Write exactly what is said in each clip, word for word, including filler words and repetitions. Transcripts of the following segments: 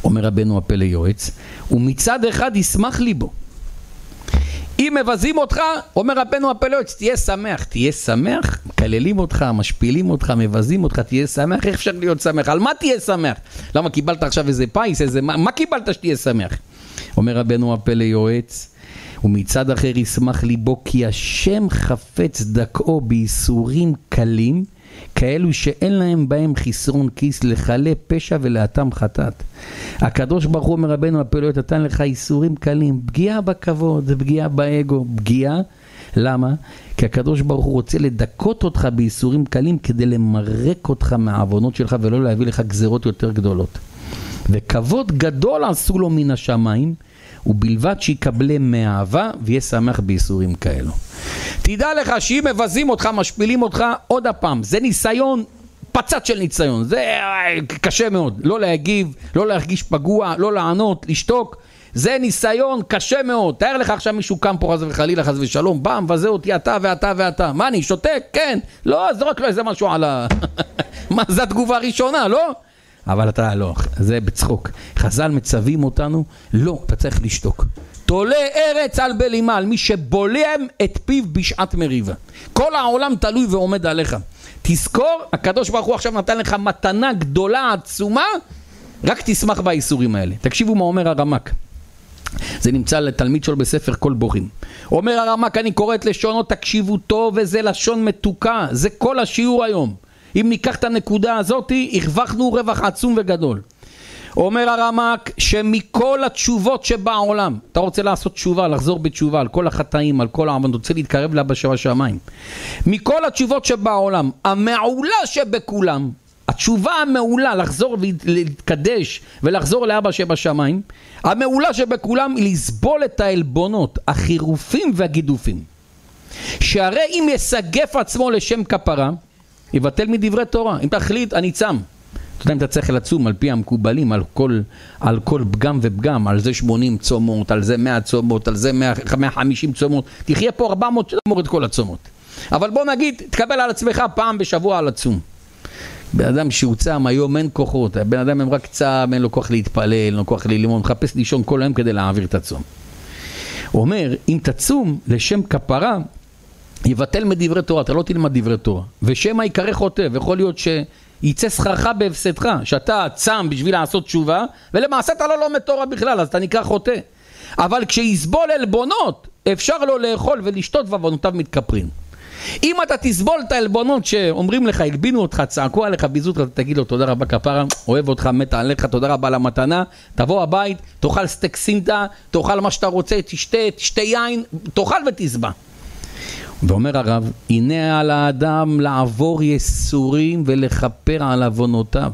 אומר רבנו הפלא יועץ, ומצד אחד ישמח ליבו. אם מבזים אותך, אומר רבנו הפלא יועץ, תהיה שמח. תהיה שמח? מקללים אותך, משפילים אותך, מבזים אותך, תהיה שמח? איך אפשר להיות שמח? על מה תהיה שמח? למה קיבלת עכשיו איזה פייס, איזה... מה, מה קיבלת שתהיה שמח? אומר רבנו הפלא יועץ, ומצד אחר ישמח ליבו, כי השם חפץ דקו בייסורים קלים, כאלו שאין להם בהם חסרון כיס, לחלה פשע ולאטם חטאת. הקדוש ברוך הוא אומר רבנו הפלא יועץ, נתן לך ייסורים קלים, פגיעה בכבוד, פגיעה באגו, פגיעה. למה? כי הקדוש ברוך הוא רוצה לדקות אותך בייסורים קלים, כדי למרק אותך מהעוונות שלך, ולא להביא לך גזרות יותר גדולות. וכבוד גדול עשו לו מן השמיים, ובלבד שיקבלה מאהבה ויהיה שמח בייסורים כאלו. תדע לך שאם מבזים אותך, משפילים אותך, עוד הפעם, זה ניסיון, פצץ של ניסיון, זה קשה מאוד, לא להגיב, לא להרגיש פגוע, לא לענות, לשתוק, זה ניסיון קשה מאוד. תאר לך עכשיו מישהו קם פה חס וחלילה, חס ושלום, בא, מבזה אותי אתה ואתה ואתה, מה אני שותק? כן, לא, אז רק לא איזה משהו על ה... מה, זה התגובה הראשונה, לא? אבל אתה לא, זה בצחוק. חז"ל מצווים אותנו, לא, אתה צריך לשתוק. תולה ארץ על בלימה, על מי שבולם את פיו בשעת מריבה. כל העולם תלוי ועומד עליך. תזכור, הקדוש ברוך הוא עכשיו נתן לך מתנה גדולה, עצומה, רק תשמח באיסורים האלה. תקשיבו מה אומר הרמק. זה נמצא לתלמיד שלו בספר כל בוכים. אומר הרמק, אני קורא את לשונו, תקשיבו טוב, וזה לשון מתוקה, זה כל השיעור היום. אם ניקח את הנקודה הזאת, הרווחנו רווח עצום וגדול. אומר הרמק שמכל התשובות שבעולם, אתה רוצה לעשות תשובה, לחזור בתשובה על כל החטאים, על כל העבודות, רוצה להתקרב לאבא שבשמיים. מכל התשובות שבעולם, המעולה שבכולם, התשובה המעולה לחזור ולהתקדש ולחזור לאבא שבשמיים, המעולה שבכולם היא לסבול את העלבונות, החירופים והגידופים. שהרי אם יסגף עצמו לשם כפרה, יבטל מדברי תורה. אם תחליט, אני צם. אתה יודע אם אתה צריך לצום על פי המקובלים, על כל, על כל פגם ופגם, על זה שמונים צומות, על זה מאה צומות, על זה מאה וחמישים צומות, תחיה פה ארבע מאות צומות את כל הצומות. אבל בוא נגיד, תקבל על עצמך פעם בשבוע על הצום. בן אדם שהוא צם, היום אין כוחות, בן אדם הם רק צם, אין לו כוח להתפלל, אין לו כוח ללימון, מחפש לישון כל היום כדי להעביר את הצום. הוא אומר, אם תצום לשם כפרה, יבטל מדברי תורה, אתה לא תלמד דברי תורה, ושמה יקרא חוטא, ויכול להיות שיצא שכרך בהפסדך, שאתה צם בשביל לעשות תשובה, ולמעשה אתה לא לומד תורה בכלל, אז אתה נקרא חוטא. אבל כשיסבול עלבונות, אפשר לו לאכול ולשתות ועוונותיו מתכפרים. אם אתה תסבול את העלבונות שאומרים לך, הגבינו אותך, צעקו עליך, ביזו אותך, תגיד לו תודה רבה כפרה, אוהב אותך, מת עליך, תודה רבה על המתנה, תבוא הבית, תאכל סטייק סינטה, תאכל מה שאתה רוצה, תשתה, תשתה יין, תאכל ותסבע. ואומר הרב, הנה על האדם לעבור יסורים ולכפר על עוונותיו.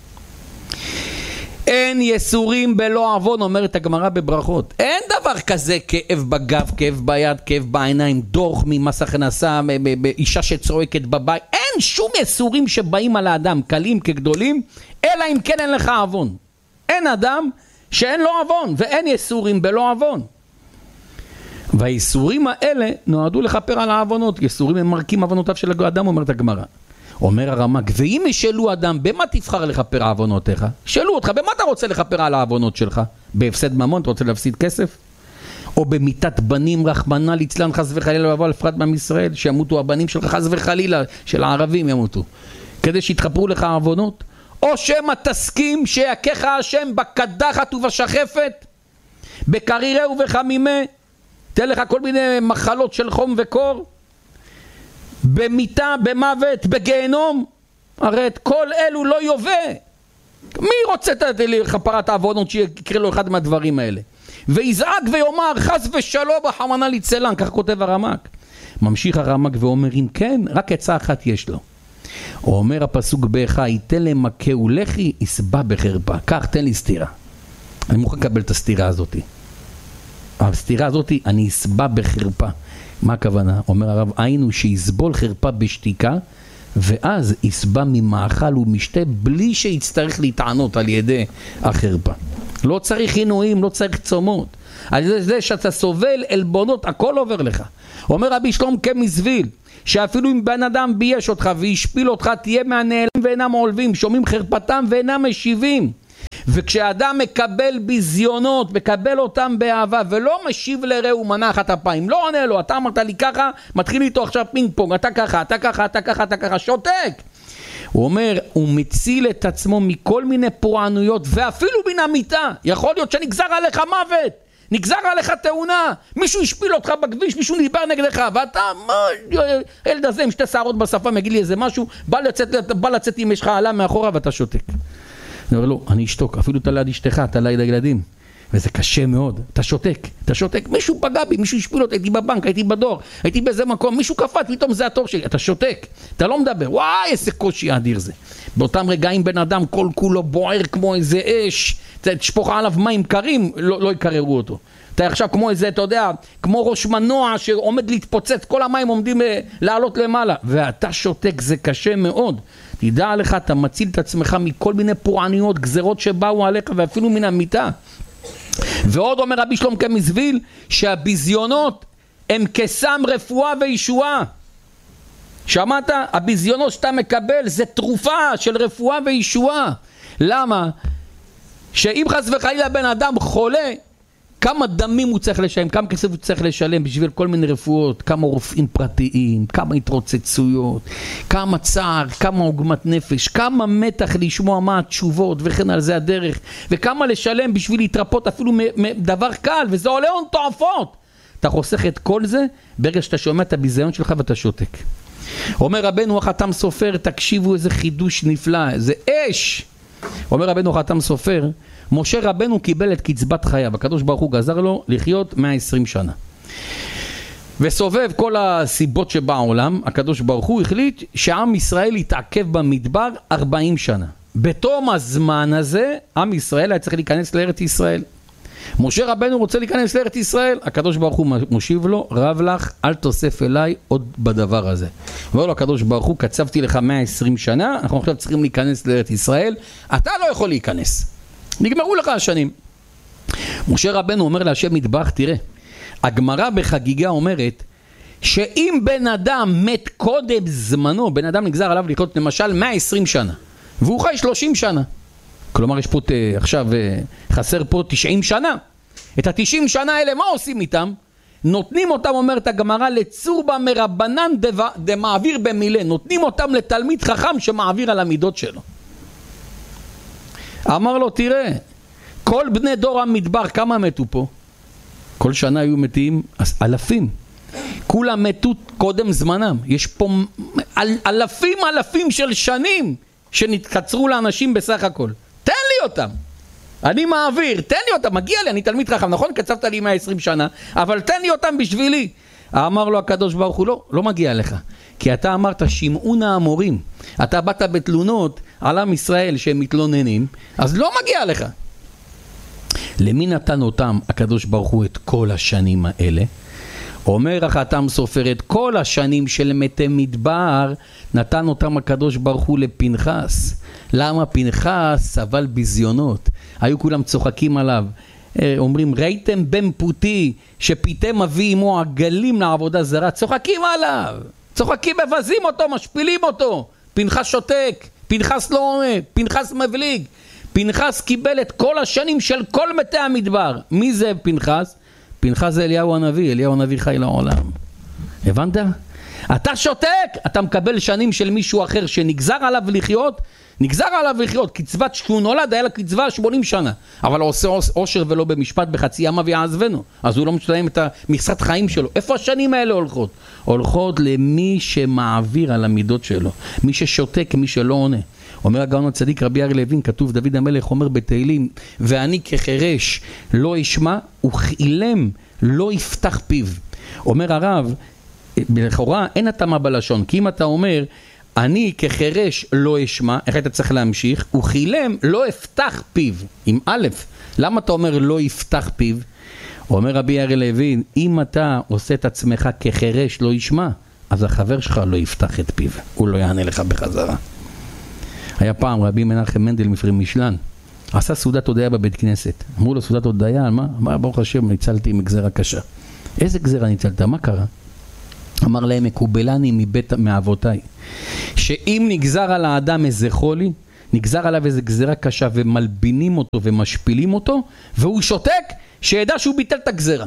אין יסורים בלא עוון, אומרת הגמרא בברכות. אין דבר כזה כאב בגב, כאב ביד, כאב בעיניים, דוח ממס הכנסה, אישה שצועקת בבית. אין שום יסורים שבאים על האדם, קלים כגדולים, אלא אם כן אין לך עוון. אין אדם שאין לו עוון, ואין יסורים בלא עוון. והיסורים האלה נועדו לכפר על העוונות. יסורים הם מרקים עוונותיו של האדם, אומרת הגמרא. אומר הרמק, ואם ישאלו אדם, במה תבחר לכפר העוונותיך? שאלו אותך, במה אתה רוצה לכפר על העוונות שלך? בהפסד ממון, אתה רוצה להפסיד כסף? או במיתת בנים רחמנא ליצלן חס וחלילה ובא לפרט מעם ישראל, שימותו הבנים שלך חס וחלילה, של הערבים ימותו, כדי שיתחפרו לך העוונות? או שמא תסכים שיכך השם בקדחת ובשחפת, בקרירה ובחמימה, תן לך כל מיני מחלות של חום וקור, במיטה, במוות, בגיהנום. הרי את כל אלו לא יובא. מי רוצה לכפרת העוונות שיקרה לו אחד מהדברים האלה? ויזעק ויאמר חס ושלום רחמנא ליצלן, כך כותב הרמק. ממשיך הרמק ואומר, אם כן, רק עצה אחת יש לו. הוא אומר הפסוק באיכה, ייתן למכה ולחי, יסבע בחרפה. כך, תן לי סתירה. אני מוכן לקבל את הסתירה הזאת. הסתירה הזאת, אני אסבע בחרפה. מה הכוונה? אומר הרב, היינו שיסבול חרפה בשתיקה, ואז יסבע ממאכל ומשתה, בלי שיצטרך להתענות על ידי החרפה. לא צריך עינויים, לא צריך צומות. על זה שאתה סובל עלבונות, הכל עובר לך. אומר רבי שלום כמזוויל, שאפילו אם בן אדם בייש אותך והשפיל אותך, תהיה מהנעלים ואינם עולבים, שומעים חרפתם ואינם משיבים. וכשאדם מקבל בזיונות, מקבל אותם באהבה, ולא משיב לרעהו מנה אחת אפיים, לא עונה לו, אתה אמרת לי ככה, מתחיל איתו עכשיו פינג פונג, אתה ככה, אתה ככה, אתה ככה, אתה ככה, שותק. הוא אומר, הוא מציל את עצמו מכל מיני פורענויות, ואפילו מן המיטה. יכול להיות שנגזר עליך מוות, נגזר עליך תאונה, מישהו השפיל אותך בכביש, מישהו ניבר נגדך, ואתה, מה, הילד הזה עם שתי שערות בשפה, מגיד לי איזה משהו, בא לצאת, בא לצאת אם יש לך עלה מאחורה ואתה שותק. אני אומר לו, אני אשתוק, אפילו אתה ליד אשתך, אתה ליד הילדים, וזה קשה מאוד, אתה שותק, אתה שותק, מישהו פגע בי, מישהו השפיל אותי, הייתי בבנק, הייתי בדור, הייתי באיזה מקום, מישהו קפט, פתאום זה התור שלי, אתה שותק, אתה לא מדבר, וואי, איזה קושי אדיר זה. באותם רגעים בן אדם כל כולו בוער כמו איזה אש, תשפוך עליו מים קרים, לא, לא יקררו אותו. אתה עכשיו כמו איזה, אתה יודע, כמו ראש מנוע שעומד להתפוצץ, כל המים עומדים לעלות למעלה, ואתה שותק, זה קשה מאוד. תדע לך, אתה מציל את עצמך מכל מיני פורעניות, גזרות שבאו עליך, ואפילו מן המיטה. ועוד אומר רבי שלום כמזוויל, שהביזיונות הם כסם רפואה וישועה. שמעת? הביזיונות שאתה מקבל זה תרופה של רפואה וישועה. למה? שאם חס וחלילה בן אדם חולה, כמה דמים הוא צריך לשלם, כמה כסף הוא צריך לשלם בשביל כל מיני רפואות, כמה רופאים פרטיים, כמה התרוצצויות, כמה צער, כמה עוגמת נפש, כמה מתח לשמוע מה התשובות וכן על זה הדרך, וכמה לשלם בשביל להתרפות אפילו מדבר קל, וזה עולה הון תועפות. אתה חוסך את כל זה ברגע שאתה שומע את הביזיון שלך ואתה שותק. אומר רבנו החתם סופר, תקשיבו איזה חידוש נפלא, זה אש. אומר רבנו החתם סופר, משה רבנו קיבל את קצבת חייו, הקדוש ברוך הוא גזר לו לחיות מאה ועשרים שנה. וסובב כל הסיבות שבעולם, הקדוש ברוך הוא החליט שעם ישראל יתעכב במדבר ארבעים שנה. בתום הזמן הזה, עם ישראל היה צריך להיכנס לארץ ישראל. משה רבנו רוצה להיכנס לארץ ישראל, הקדוש ברוך הוא מושיב לו, רב לך, אל תוסף אליי עוד בדבר הזה. אומר לו הקדוש ברוך הוא, קצבתי לך מאה ועשרים שנה, אנחנו עכשיו צריכים להיכנס לארץ ישראל, אתה לא יכול להיכנס. נגמרו לך השנים. משה רבנו אומר להשם מטבח, תראה, הגמרא בחגיגה אומרת, שאם בן אדם מת קודם זמנו, בן אדם נגזר עליו לחיות למשל מאה ועשרים שנה, והוא חי שלושים שנה. כלומר יש פה עכשיו חסר פה תשעים שנה. את ה-תשעים שנה האלה מה עושים איתם? נותנים אותם, אומרת הגמרא, לצורבה מרבנן דמעביר במילה, נותנים אותם לתלמיד חכם שמעביר על המידות שלו. אמר לו, תראה, כל בני דור המדבר, כמה מתו פה? כל שנה היו מתים אלפים. כולם מתו קודם זמנם. יש פה אל, אלפים אלפים של שנים שנתקצרו לאנשים בסך הכל. תן לי אותם. אני מעביר, תן לי אותם, מגיע לי, אני תלמיד חכם, נכון? קצבת לי מאה ועשרים שנה, אבל תן לי אותם בשבילי. אמר לו הקדוש ברוך הוא, לא, לא מגיע לך. כי אתה אמרת, שמעון האמורים. אתה באת בתלונות על עם ישראל שהם מתלוננים, אז לא מגיע לך. למי נתן אותם הקדוש ברוך הוא את כל השנים האלה? אומר החתם סופר, את כל השנים של מתי מדבר נתן אותם הקדוש ברוך הוא לפנחס. למה? פנחס סבל בזיונות, היו כולם צוחקים עליו, אומרים ראיתם בן פוטי שפיתם אבי אמו עגלים לעבודה זרה, צוחקים עליו, צוחקים, מבזים אותו, משפילים אותו. פנחס שותק, פנחס לא עונה, פנחס מבליג. פנחס קיבל את כל השנים של כל מתי המדבר. מי זה פנחס? פנחס זה אליהו הנביא, אליהו הנביא חי לעולם. הבנת? אתה שותק, אתה מקבל שנים של מישהו אחר שנגזר עליו לחיות, נגזר עליו לחיות, קצבת שהוא נולד, היה לה קצבה שמונים שנה, אבל הוא עושה עושר ולא במשפט, בחצי ימה ויעזבנו, אז הוא לא משלם את המכסת חיים שלו. איפה השנים האלה הולכות? הולכות למי שמעביר על המידות שלו, מי ששותק, מי שלא עונה. אומר הגאון הצדיק רבי אריה לוין, כתוב דוד המלך אומר בתהילים, ואני כחרש לא אשמע וכאילם לא יפתח פיו. אומר הרב, לכאורה אין התאמה בלשון, כי אם אתה אומר אני כחרש לא אשמע, איך אתה צריך להמשיך? וכאילם לא יפתח פיו, עם א', למה אתה אומר לא יפתח פיו? אומר רבי אריה לוין, אם אתה עושה את עצמך כחרש לא ישמע, אז החבר שלך לא יפתח את פיו, הוא לא יענה לך בחזרה. היה פעם רבי מנחם מנדל מפרי משלן, עשה סעודת הודיה בבית כנסת. אמרו לו סעודת הודיה, מה? אמר ברוך השם, ניצלתי מגזרה קשה. איזה גזרה ניצלת? מה קרה? אמר להם, מקובלני מבית מאבותיי, שאם נגזר על האדם איזה חולי, נגזר עליו איזו גזירה קשה ומלבינים אותו ומשפילים אותו, והוא שותק, שידע שהוא ביטל את הגזירה.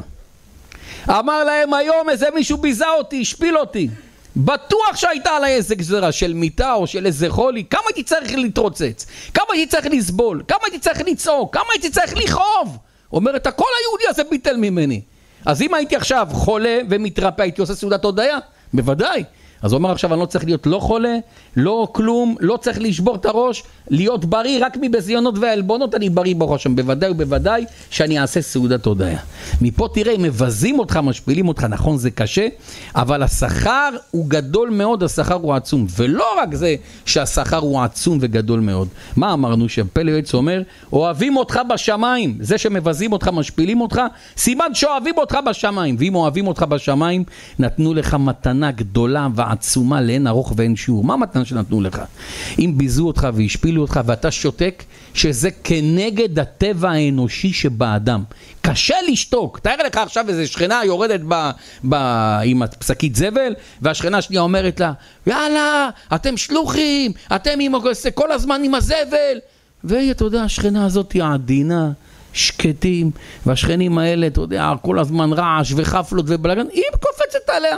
אמר להם היום איזה מישהו ביזה אותי, השפיל אותי, בטוח שהייתה עליי איזה גזירה של מיטה או של איזה חולי, כמה הייתי צריך להתרוצץ, כמה הייתי צריך לסבול, כמה הייתי צריך לצעוק, כמה הייתי צריך לכאוב. אומרת, הכל היהודי הזה ביטל ממני. אז אם הייתי עכשיו חולה ומתרפא, הייתי עושה סעודת הודיה? בוודאי. אז הוא אומר עכשיו, אני לא צריך להיות לא חולה, לא כלום, לא צריך לשבור את הראש, להיות בריא, רק מבזיונות והעלבונות אני בריא ברוך השם. בוודאי ובוודאי שאני אעשה סעודת הודיה. מפה תראה, אם מבזים אותך, משפילים אותך, נכון זה קשה, אבל השכר הוא גדול מאוד, השכר הוא עצום. ולא רק זה שהשכר הוא עצום וגדול מאוד. מה אמרנו? שפלא יועץ אומר, אוהבים אותך בשמיים. זה שמבזים אותך, משפילים אותך, סימן שאוהבים אותך בשמיים. ואם אוהבים אותך בשמיים, נתנו לך מתנה גדולה ועצומה לאין ארוך ואין שיעור. מה המתנה שנתנו לך? אם ביזו אותך והשפילו אותך ואתה שותק, שזה כנגד הטבע האנושי שבאדם. קשה לשתוק. תאר לך עכשיו איזו שכנה יורדת ב, ב, עם הפסקית זבל, והשכנה השנייה אומרת לה, יאללה, אתם שלוחים, אתם עם, כל הזמן עם הזבל. ואתה יודע, השכנה הזאת היא עדינה, שקטים, והשכנים האלה, אתה יודע, כל הזמן רעש וחפלות ובלגן, היא קופצת עליה.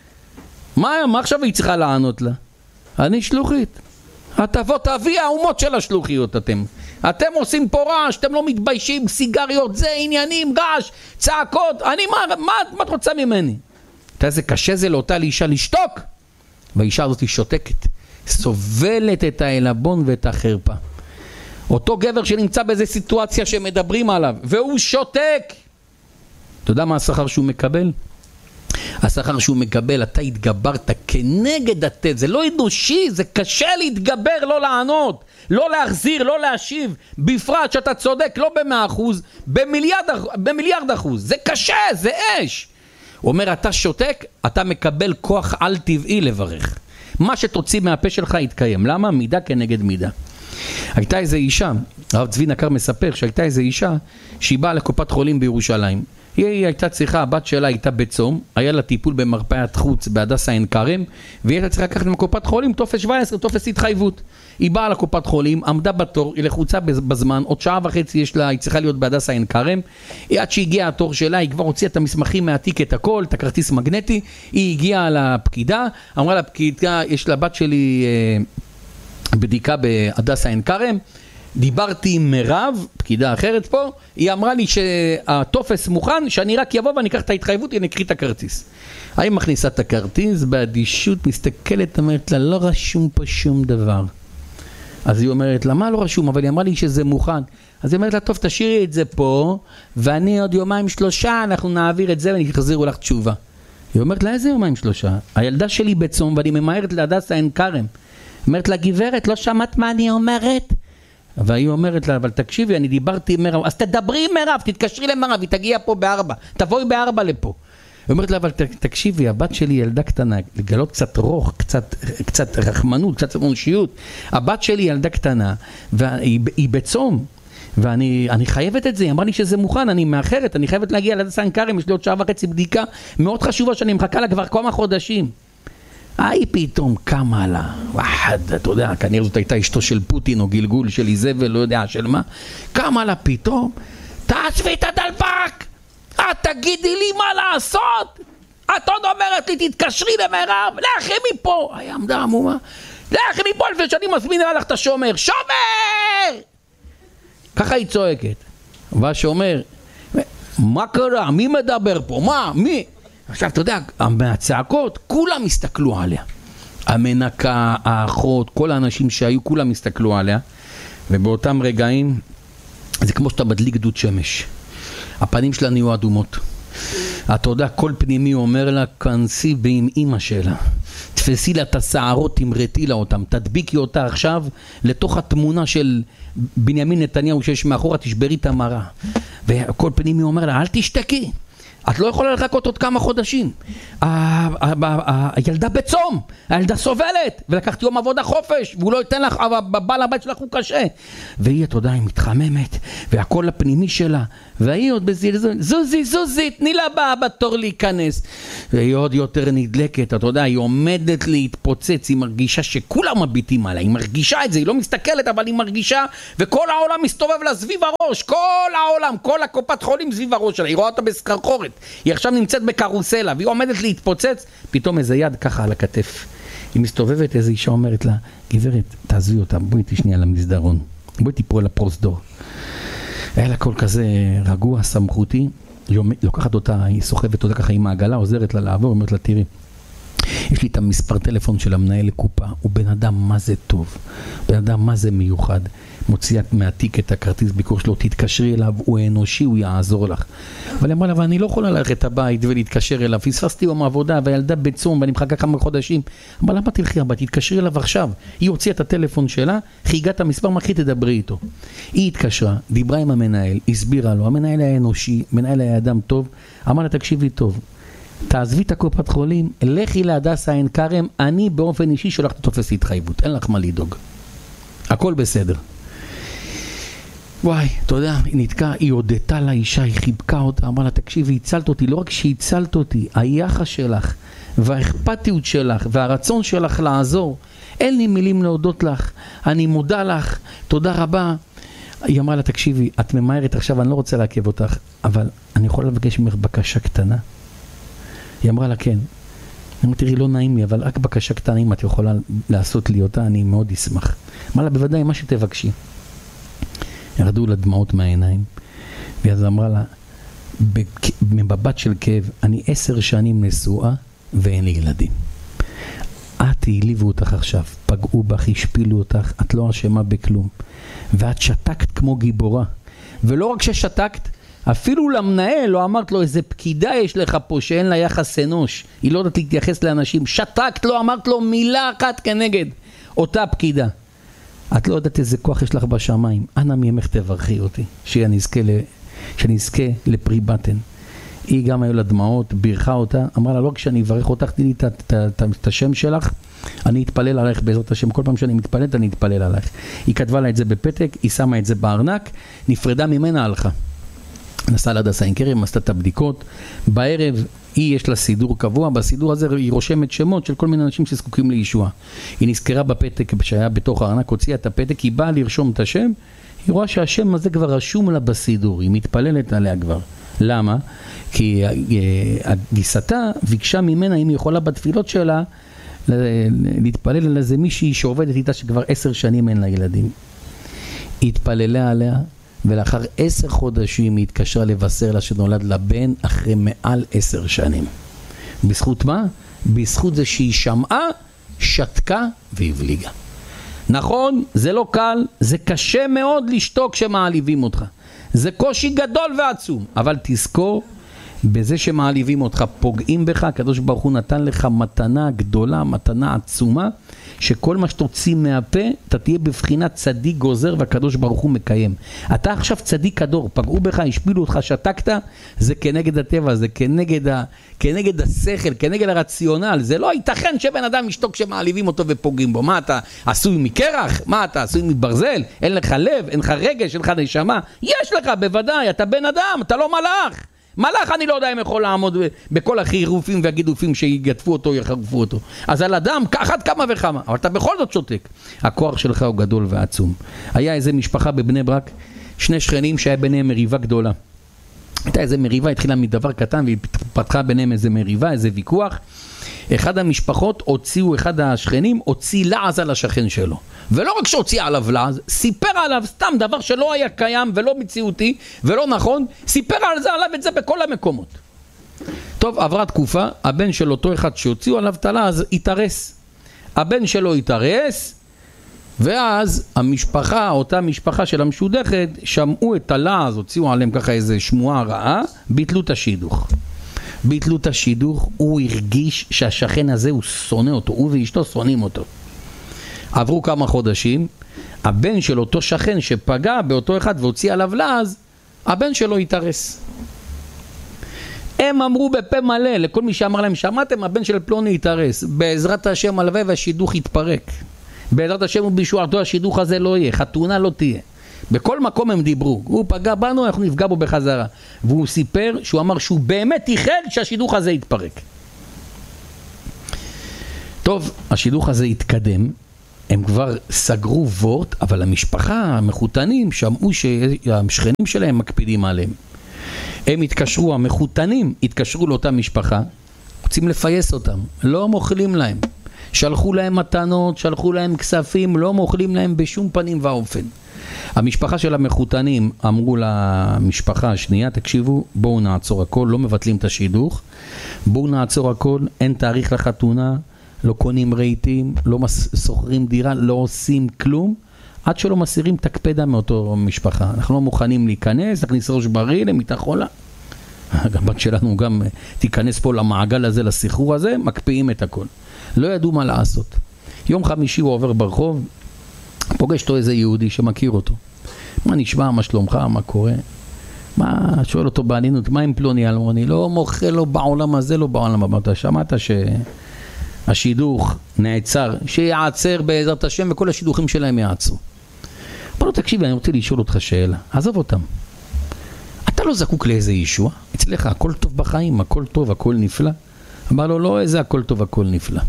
מה, מה עכשיו היא צריכה לענות לה? אני שלוחית. התוות אבי האומות של השלוחיות אתם. אתם עושים פה רעש, אתם לא מתביישים, סיגריות, זה עניינים, רעש, צעקות. אני, מה, מה, מה את רוצה ממני? אתה יודע, זה קשה זה לאותה לאישה לשתוק. והאישה הזאת היא שותקת. סובלת את העלבון ואת החרפה. אותו גבר שנמצא באיזו סיטואציה שמדברים עליו, והוא שותק. אתה יודע מה השכר שהוא מקבל? השכר שהוא מקבל, אתה התגברת כנגד הטבע, זה לא אנושי, זה קשה להתגבר, לא לענות, לא להחזיר, לא להשיב, בפרט שאתה צודק, לא במאה אחוז, במיליארד, במיליארד אחוז, זה קשה, זה אש. הוא אומר, אתה שותק, אתה מקבל כוח על טבעי לברך. מה שתוציא מהפה שלך יתקיים. למה? מידה כנגד מידה. הייתה איזו אישה, הרב צבי נקר מספר שהייתה איזו אישה שהיא באה לקופת חולים בירושלים. היא הייתה צריכה, הבת שלה הייתה בצום, היה לה טיפול במרפאת חוץ בהדסה עין כרם, והיא הייתה צריכה לקחת מקופת חולים טופס שבע עשרה, טופס התחייבות. היא באה לקופת חולים, עמדה בתור, היא לחוצה בזמן, עוד שעה וחצי יש לה, היא צריכה להיות בהדסה עין כרם, עד שהגיעה התור שלה, היא כבר הוציאה את המסמכים מהתיק, את הכל, את הכרטיס מגנטי, היא הגיעה לפקידה, אמרה לפקידה, יש לבת שלי אה, בדיקה בהדסה עין כרם, דיברתי עם מירב, פקידה אחרת פה, היא אמרה לי שהטופס מוכן, שאני רק יבוא ואני אקח את ההתחייבות, אני אקריא את הכרטיס. היא מכניסה את הכרטיס, באדישות מסתכלת, אומרת לה, לא רשום פה שום דבר. אז היא אומרת לה, מה לא רשום? אבל היא אמרה לי שזה מוכן. אז היא אומרת לה, טוב, תשאירי את זה פה, ואני עוד יומיים שלושה, אנחנו נעביר את זה ואני אחזירו לך תשובה. היא אומרת לה, איזה יומיים שלושה? הילדה שלי בצום, ואני ממהרת להדסה עין כרם. אומרת לה, גברת, לא שמעת מה אני אומרת? והיא אומרת לה, אבל תקשיבי, אני דיברתי עם מירב, אז תדברי עם מירב, תתקשרי למירב, היא תגיע פה בארבע, תבואי בארבע לפה. היא אומרת לה, אבל תקשיבי, הבת שלי ילדה קטנה, לגלות קצת רוח, קצת, קצת רחמנות, קצת אנושיות. הבת שלי ילדה קטנה, והיא בצום, ואני אני חייבת את זה, היא אמרה לי שזה מוכן, אני מאחרת, אני חייבת להגיע להדסה עין כרם, יש לי עוד שעה וחצי בדיקה מאוד חשובה שאני מחכה לה כבר כמה חודשים. היא פתאום קמה לה, וחד, אתה יודע, כנראה זאת הייתה אשתו של פוטין או גלגול של איזבל, לא יודע של מה, קמה לה פתאום, תעשבי את הדלפק, את תגידי לי מה לעשות, את עוד אומרת לי תתקשרי למירב, לכי מפה, היא עמדה עמומה, לכי מפה לפני שאני מזמינה לך את השומר, שומר! ככה היא צועקת, והשומר, מה קרה? מי מדבר פה? מה? מי? עכשיו, אתה יודע, מהצעקות, כולם הסתכלו עליה. המנקה, האחות, כל האנשים שהיו, כולם הסתכלו עליה. ובאותם רגעים, זה כמו שאתה מדליק דוד שמש. הפנים שלה נהיו אדומות. אתה יודע, כל פנימי אומר לה, כנסי עם אמא שלה. תפסי לה את השערות, תמרתי לה אותם. תדביקי אותה עכשיו לתוך התמונה של בנימין נתניהו שיש מאחורה, תשברי את המראה. וכל פנימי אומר לה, אל תשתקי. את לא יכולה לחכות עוד כמה חודשים. הילדה בצום, הילדה סובלת, ולקחת יום עבודה חופש, והוא לא ייתן לך, הבעל הבית שלך הוא קשה. והיא, אתה יודע, היא מתחממת, והכל הפנימי שלה, והיא עוד בזלזול, זוזי, זוזי, תני לה באה בתור להיכנס. והיא עוד יותר נדלקת, אתה יודע, היא עומדת להתפוצץ, היא מרגישה שכולם מביטים עליה, היא מרגישה את זה, היא לא מסתכלת, אבל היא מרגישה, וכל העולם מסתובב לה סביב הראש, כל העולם, כל הקופת חולים סביב הראש שלה, היא רואה אותה בסחרחורת, היא עכשיו נמצאת בקרוסלה, והיא עומדת להתפוצץ, פתאום איזה יד ככה על הכתף, היא מסתובבת, איזו אישה אומרת לה, גברת, תעזבי אותה, בואי תשני על המסדרון, בואי תיפול לפרוזדור. היה לה כל כזה רגוע, סמכותי, היא לוקחת אותה, היא סוחבת אותה ככה עם העגלה, עוזרת לה לעבור, אומרת לה, תראי, יש לי את המספר טלפון של המנהל לקופה, הוא בן אדם מה זה טוב, בן אדם מה זה מיוחד, מוציאה מהתיק את הכרטיס ביקור שלו, תתקשרי אליו, הוא אנושי, הוא יעזור לך. אבל אמרה לה, אבל אני לא יכולה ללכת הבית ולהתקשר אליו, פספסתי יום העבודה, והילדה בצום, ואני מחכה כמה חודשים. אבל למה תלכי הבית, תתקשרי אליו עכשיו. היא הוציאה את הטלפון שלה, חייגה את המספר, מחי תדברי איתו. היא התקשרה, דיברה עם המנהל, הסבירה לו, המנהל היה אנושי, מנהל היה אדם טוב, אמר לה, תקשיבי טוב, תעזבי את הקופת חולים, לכי להדסה עין כרם, אני באופן אישי שולח את תופס התחייבות, אין לך מה לדאוג. הכל בסדר. וואי, אתה יודע, היא נתקעה, היא הודתה לאישה, היא חיבקה אותה, אמרה לה, תקשיבי, הצלת אותי, לא רק שהצלת אותי, היחס שלך, והאכפתיות שלך, והרצון שלך לעזור, אין לי מילים להודות לך, אני מודה לך, תודה רבה. היא אמרה לה, תקשיבי, את ממהרת עכשיו, אני לא רוצה לעכב אותך, אבל אני יכולה לבקש ממך בקשה קטנה? היא אמרה לה, כן. אני תראי, לא נעים לי, אבל רק בקשה קטנה, אם את יכולה לעשות לי אותה, אני מאוד אשמח. אמרה לה, בוודאי, מה שתבקשי. ירדו לה דמעות מהעיניים, ואז אמרה לה, מבבת של כאב, אני עשר שנים נשואה, ואין לי ילדים. את העליבו אותך עכשיו, פגעו בך, השפילו אותך, את לא אשמה בכלום. ואת שתקת כמו גיבורה. ולא רק ששתקת, אפילו למנהל לא אמרת לו, איזה פקידה יש לך פה שאין לה יחס אנוש. היא לא יודעת להתייחס לאנשים. שתקת, לא אמרת לו מילה אחת כנגד אותה פקידה. את לא יודעת איזה כוח יש לך בשמיים. אנא מימך תברכי אותי, שנזכה, ל... שנזכה לפרי בטן. היא גם היו לה דמעות, בירכה אותה, אמרה לה, לא כשאני אברך אותך, תני לי את השם שלך, אני אתפלל עליך בעזרת השם, כל פעם שאני מתפללת, אני אתפלל עליך. היא כתבה לה את זה בפתק, היא שמה את זה בארנק, נפרדה ממנה, הלכה. נסעה להדסה עין כרם, עשתה את הבדיקות, בערב היא יש לה סידור קבוע, בסידור הזה היא רושמת שמות של כל מיני אנשים שזקוקים לישוע. היא נזכרה בפתק שהיה בתוך הארנק, הוציאה את הפתק, היא באה לרשום את השם, היא רואה שהשם הזה כבר רשום לה בסידור, היא מתפללת עליה כבר. למה? כי גיסתה ביקשה ממנה, אם היא יכולה בתפילות שלה, להתפלל על איזה מישהי שעובדת איתה שכבר עשר שנים אין לה ילדים. היא התפללה עליה, ולאחר עשר חודשים היא התקשרה לבשר לה שנולד לה בן אחרי מעל עשר שנים. בזכות מה? בזכות זה שהיא שמעה, שתקה והבליגה. נכון, זה לא קל, זה קשה מאוד לשתוק כשמעליבים אותך. זה קושי גדול ועצום, אבל תזכור, בזה שמעליבים אותך, פוגעים בך, הקדוש ברוך הוא נתן לך מתנה גדולה, מתנה עצומה, שכל מה שתוציא מהפה, אתה תהיה בבחינת צדיק גוזר, והקדוש ברוך הוא מקיים. אתה עכשיו צדיק הדור, פגעו בך, השפילו אותך, שתקת, זה כנגד הטבע, זה כנגד, ה, כנגד השכל, כנגד הרציונל. זה לא ייתכן שבן אדם ישתוק שמעליבים אותו ופוגעים בו. מה אתה עשוי מקרח? מה אתה עשוי מברזל? אין לך לב, אין לך רגש, אין לך נשמה. יש לך בוודאי, אתה בן אדם, אתה לא מלאך. מלאך אני לא יודע אם יכול לעמוד בכל החירופים והגידופים שיגדפו אותו, יחרפו אותו. אז על אדם, כחת כמה וכמה, אבל אתה בכל זאת שותק. הכוח שלך הוא גדול ועצום. היה איזה משפחה בבני ברק, שני שכנים שהיה ביניהם מריבה גדולה. הייתה איזה מריבה, התחילה מדבר קטן והיא פתחה ביניהם איזה מריבה, איזה ויכוח. אחד המשפחות הוציאו, אחד השכנים הוציא לעז על השכן שלו. ולא רק שהוציא עליו לעז, סיפר עליו סתם דבר שלא היה קיים ולא מציאותי ולא נכון, סיפר על זה עליו את זה בכל המקומות. טוב, עברה תקופה, הבן של אותו אחד שהוציאו עליו את הלעז התארס. הבן שלו התארס, ואז המשפחה, אותה משפחה של המשודכת, שמעו את הלעז, הוציאו עליהם ככה איזה שמועה רעה, ביטלו את השידוך. ביטלו את השידוך, הוא הרגיש שהשכן הזה הוא שונא אותו, הוא ואשתו שונאים אותו. עברו כמה חודשים, הבן של אותו שכן שפגע באותו אחד והוציא עליו לעז, הבן שלו התארס. הם אמרו בפה מלא לכל מי שאמר להם, שמעתם, הבן של פלוני יתארס, בעזרת השם הלוואי והשידוך יתפרק, בעזרת השם ובישועתו השידוך הזה לא יהיה, חתונה לא תהיה. בכל מקום הם דיברו, הוא פגע בנו, אנחנו נפגע בו בחזרה. והוא סיפר שהוא אמר שהוא באמת ייחד שהשידוך הזה יתפרק. טוב, השידוך הזה התקדם, הם כבר סגרו וורט, אבל המשפחה, המחותנים, שמעו שהשכנים שלהם מקפידים עליהם. הם התקשרו, המחותנים התקשרו לאותה משפחה, רוצים לפייס אותם, לא מוכלים להם. שלחו להם מתנות, שלחו להם כספים, לא מוכלים להם בשום פנים ואופן. המשפחה של המחותנים אמרו למשפחה השנייה, תקשיבו, בואו נעצור הכל, לא מבטלים את השידוך, בואו נעצור הכל, אין תאריך לחתונה, לא קונים רהיטים, לא סוחרים דירה, לא עושים כלום, עד שלא מסירים את הקפדה מאותו משפחה. אנחנו לא מוכנים להיכנס, נכניס ראש בריא למיטה חולה. הבת שלנו גם תיכנס פה למעגל הזה, לסחרור הזה, מקפיאים את הכל. לא ידעו מה לעשות. יום חמישי הוא עובר ברחוב, פוגש אותו איזה יהודי שמכיר אותו. מה נשמע, מה שלומך, מה קורה? מה, שואל אותו בענינות, מה עם פלוני אלמוני? לא מוכל לו בעולם הזה, לא בעולם הבא. אתה שמעת שהשידוך נעצר, שיעצר בעזרת השם וכל השידוכים שלהם יעצרו. בוא לא תקשיב, אני רוצה לשאול אותך שאלה. עזוב אותם. אתה לא זקוק לאיזה ישוע? אצלך הכל טוב בחיים, הכל טוב, הכל נפלא. אמר לו, לא איזה הכל טוב, הכל נפלא.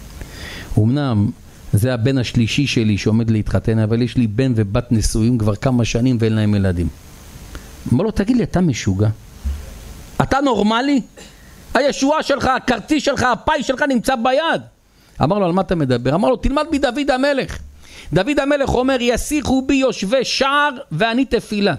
אמנם זה הבן השלישי שלי שעומד להתחתן, אבל יש לי בן ובת נשואים כבר כמה שנים ואין להם ילדים. אמר לו, תגיד לי, אתה משוגע? אתה נורמלי? הישועה שלך, הכרטיס שלך, הפאי שלך נמצא ביד. אמר לו, על מה אתה מדבר? אמר לו, תלמד מדוד המלך. דוד המלך אומר, יסיחו בי יושבי שער ואני תפילה.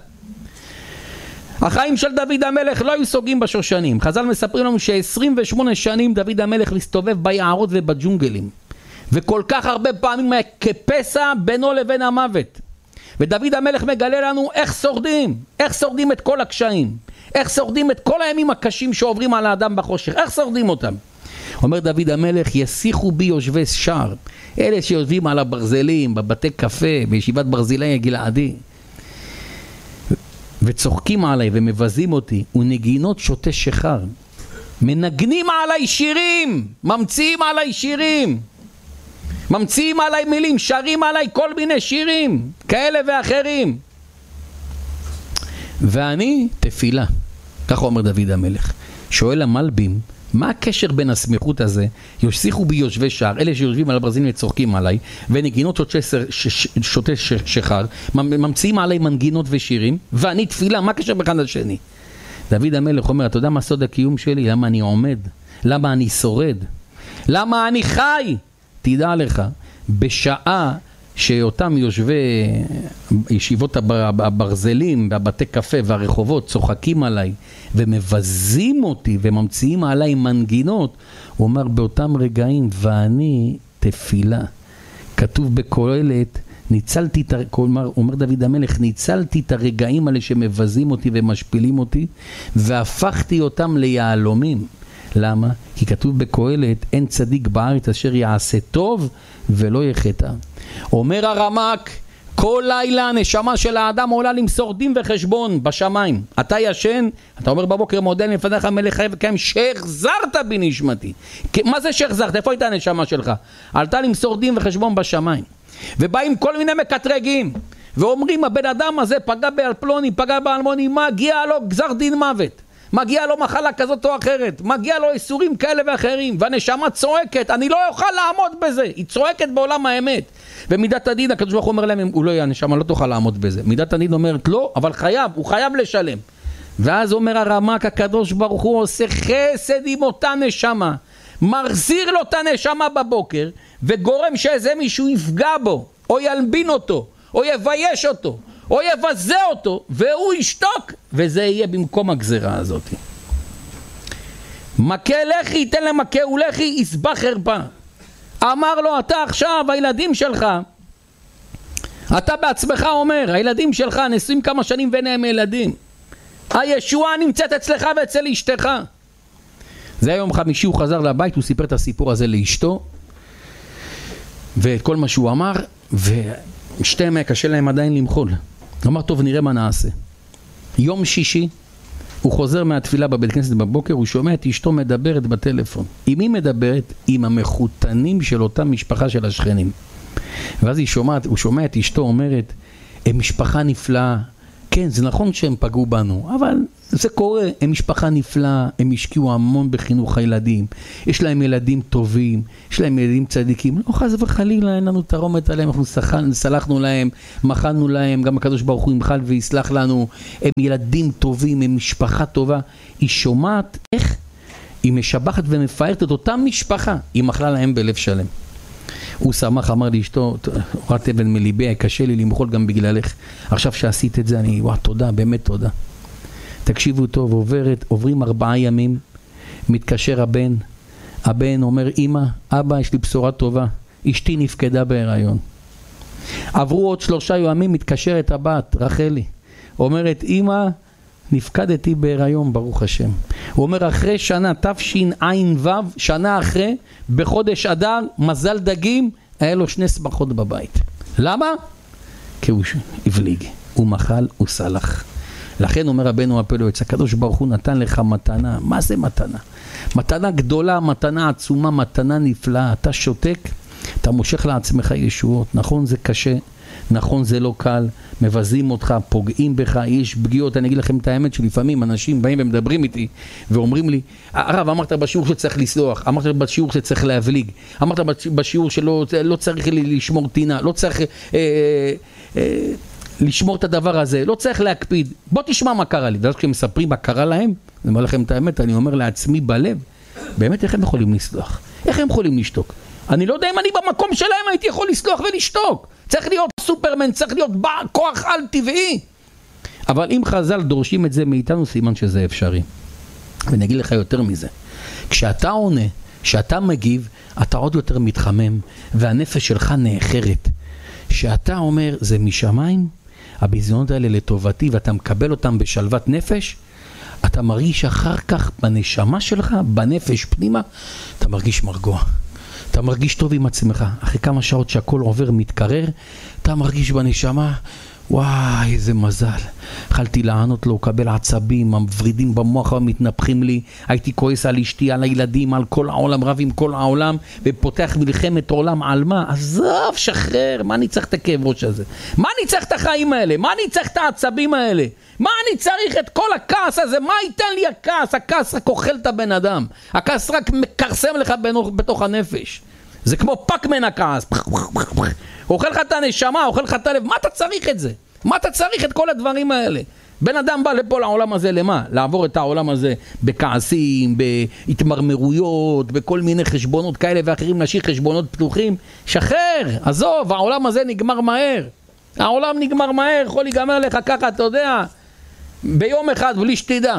החיים של דוד המלך לא היו סוגים בשושנים. חז"ל מספרים לנו ש-עשרים ושמונה שנים דוד המלך מסתובב ביערות ובג'ונגלים. וכל כך הרבה פעמים היה כפסע בינו לבין המוות. ודוד המלך מגלה לנו איך שורדים, איך שורדים את כל הקשיים, איך שורדים את כל הימים הקשים שעוברים על האדם בחושך, איך שורדים אותם. אומר דוד המלך, יסיחו בי יושבי שער, אלה שיושבים על הברזלים, בבתי קפה, בישיבת ברזילי הגלעדי, וצוחקים עליי ומבזים אותי, ונגינות שוטה שחר, מנגנים עליי שירים, ממציאים עליי שירים, ממציאים עליי מילים, שרים עליי כל מיני שירים, כאלה ואחרים. ואני תפילה, ככה אומר דוד המלך. שואל המלבים, מה הקשר בין הסמיכות הזה, יוסיחו בי יושבי שער, אלה שיושבים על הברזלים וצוחקים עליי, ונגינות שוטה שחר, ממציאים עליי מנגינות ושירים, ואני תפילה, מה הקשר באחד לשני? דוד המלך אומר, אתה יודע מה סוד הקיום שלי? למה אני עומד? למה אני שורד? למה אני חי? תדע לך, בשעה שאותם יושבי ישיבות הברזלים והבתי קפה והרחובות צוחקים עליי ומבזים אותי וממציאים עליי מנגינות, הוא אומר באותם רגעים, ואני תפילה. כתוב בקהלת, ניצלתי את, אומר, אומר דוד המלך, ניצלתי את הרגעים האלה שמבזים אותי ומשפילים אותי, והפכתי אותם ליהלומים. למה? כי כתוב בקהלת, אין צדיק בארץ אשר יעשה טוב ולא יחטא. אומר הרמ"ק, כל לילה הנשמה של האדם עולה למסור דין וחשבון בשמיים. אתה ישן, אתה אומר בבוקר מודה לי לפניך מלך חי וקיים, שהחזרת בי נשמתי. מה זה שהחזרת? איפה הייתה הנשמה שלך? עלתה למסור דין וחשבון בשמיים. ובאים כל מיני מקטרגים ואומרים, הבן אדם הזה פגע באלפלוני, פגע באלמוני, מגיע לו גזר דין מוות, מגיע לו מחלה כזאת או אחרת, מגיע לו איסורים כאלה ואחרים, והנשמה צועקת, אני לא אוכל לעמוד בזה. היא צועקת בעולם האמת. ומידת הדין, הקדוש ברוך הוא אומר להם, הוא לא, הנשמה לא תוכל לעמוד בזה. מידת הדין אומרת לא, אבל חייב, הוא חייב לשלם. ואז אומר הרמ"ק, הקדוש ברוך הוא עושה חסד עם אותה נשמה, מחזיר לו את הנשמה בבוקר, וגורם שאיזה מישהו יפגע בו, או ילבין אותו, או יבייש אותו, או יבזה אותו, והוא ישתוק, וזה יהיה במקום הגזרה הזאת. מכה לחי, תן למכה ולחי, יסבח חרפה. אמר לו, אתה עכשיו, הילדים שלך, אתה בעצמך אומר, הילדים שלך נשואים כמה שנים ואין להם ילדים. הישועה נמצאת אצלך ואצל אשתך. זה היום חמישי, הוא חזר לבית, הוא סיפר את הסיפור הזה לאשתו, ואת כל מה שהוא אמר, ושתיהם היה קשה להם עדיין למחול. אמר, טוב, נראה מה נעשה. יום שישי, הוא חוזר מהתפילה בבית כנסת בבוקר, הוא שומע את אשתו מדברת בטלפון. עם מי מדברת? עם המחותנים של אותה משפחה של השכנים. ואז היא שומעת, הוא שומע את אשתו אומרת, הם משפחה נפלאה. כן, זה נכון שהם פגעו בנו, אבל זה קורה, הם משפחה נפלאה, הם השקיעו המון בחינוך הילדים, יש להם ילדים טובים, יש להם ילדים צדיקים, לא חס וחלילה, אין לנו תרומת עליהם, אנחנו סלחנו להם, מחלנו להם, גם הקדוש ברוך הוא ימחל ויסלח לנו, הם ילדים טובים, הם משפחה טובה. היא שומעת איך היא משבחת ומפארת את אותה משפחה, היא מחלה להם בלב שלם. הוא שמח, אמר לאשתו, הורדת אבן מליבי, קשה לי למחול גם בגללך. עכשיו שעשית את זה, אני, וואו, תודה, באמת תודה. תקשיבו טוב, עוברת, עוברים ארבעה ימים, מתקשר הבן, הבן אומר, אמא, אבא, יש לי בשורה טובה, אשתי נפקדה בהיריון. עברו עוד שלושה ימים, מתקשרת הבת, רחלי, אומרת, אמא, נפקדתי בהיריון, ברוך השם. הוא אומר, אחרי שנה, תשע"ו, שנה אחרי, בחודש אדר, מזל דגים, היה לו שני שמחות בבית. למה? כי הוא הבליג, הוא מחל, הוא סלח. לכן אומר רבנו הפלאויץ, הקדוש ברוך הוא נתן לך מתנה. מה זה מתנה? מתנה גדולה, מתנה עצומה, מתנה נפלאה. אתה שותק, אתה מושך לעצמך ישועות. נכון, זה קשה. נכון, זה לא קל, מבזים אותך, פוגעים בך, יש פגיעות. אני אגיד לכם את האמת שלפעמים אנשים באים ומדברים איתי ואומרים לי, הרב, אמרת בשיעור שצריך לסלוח, אמרת בשיעור שצריך להבליג, אמרת בשיעור שלא לא צריך לשמור טינה, לא צריך אה, אה, לשמור את הדבר הזה, לא צריך להקפיד. בוא תשמע מה קרה לי. ואז כשהם מספרים מה קרה להם, אני אומר לכם את האמת, אני אומר לעצמי בלב, באמת איך הם יכולים לסלוח? איך הם יכולים לשתוק? אני לא יודע אם אני במקום שלהם הייתי יכול לסלוח ולשתוק. צריך להיות סופרמן, צריך להיות כוח על טבעי. אבל אם חז"ל דורשים את זה מאיתנו, סימן שזה אפשרי. ואני אגיד לך יותר מזה. כשאתה עונה, כשאתה מגיב, אתה עוד יותר מתחמם, והנפש שלך נאחרת. כשאתה אומר, זה משמיים, הביזיונות האלה לטובתי, ואתה מקבל אותם בשלוות נפש, אתה מרגיש אחר כך בנשמה שלך, בנפש פנימה, אתה מרגיש מרגוע. אתה מרגיש טוב עם עצמך. אחרי כמה שעות שהכל עובר מתקרר, אתה מרגיש בנשמה, וואי, איזה מזל. יכלתי לענות לו, קבל עצבים, המברידים במוח מתנפחים לי, הייתי כועס על אשתי, על הילדים, על כל העולם, רב עם כל העולם, ופותח מלחמת עולם על מה? עזוב, שחרר, מה אני צריך את הכאב ראש הזה? מה אני צריך את החיים האלה? מה אני צריך את העצבים האלה? מה אני צריך את כל הכעס הזה? מה ייתן לי הכעס? הכעס רק אוכל את הבן אדם. הכעס רק מקרסם לך בתוך הנפש. זה כמו פקמן הכעס. אוכל לך את הנשמה, אוכל לך את הלב. מה אתה צריך את זה? מה אתה צריך את כל הדברים האלה? בן אדם בא לפה לעולם הזה למה? לעבור את העולם הזה בכעסים, בהתמרמרויות, בכל מיני חשבונות כאלה ואחרים, להשאיר חשבונות פתוחים. שחרר, עזוב, העולם הזה נגמר מהר. העולם נגמר מהר, יכול להיגמר לך ככה, אתה יודע, ביום אחד בלי שתדע.